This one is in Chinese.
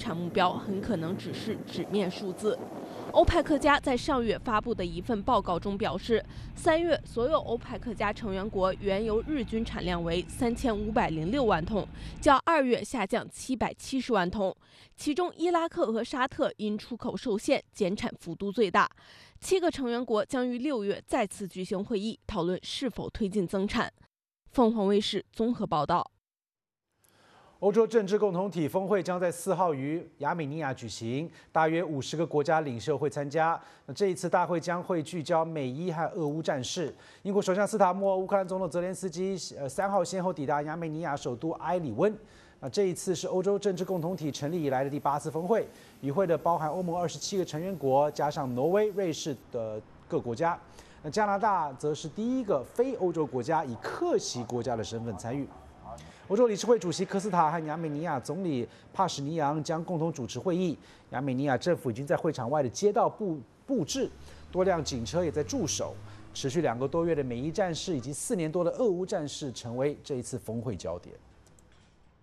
产目标很可能只是纸面数字。欧派克加在上月发布的一份报告中表示，3月所有欧派克加成员国原油日均产量为3506万桶，较2月下降770万桶。其中，伊拉克和沙特因出口受限，减产幅度最大。7个成员国将于6月再次举行会议，讨论是否推进增产。凤凰卫视综合报道。 欧洲政治共同体峰会将在4号于亚美尼亚举行，大约50个国家领袖会参加。那这一次大会将会聚焦美伊和俄乌战事。英国首相斯塔默、乌克兰总统泽连斯基3号先后抵达亚美尼亚首都埃里温。那这一次是欧洲政治共同体成立以来的第8次峰会，与会的包含欧盟27个成员国，加上挪威、瑞士的各国家。那加拿大则是第一个非欧洲国家以客席国家的身份参与。欧洲理事会主席科斯塔和亚美尼亚总理帕什尼扬将共同主持会议。亚美尼亚政府已经在会场外的街道布置，多辆警车也在驻守。持续2个多月的美伊战事以及4年多的俄乌战事，成为这一次峰会焦点。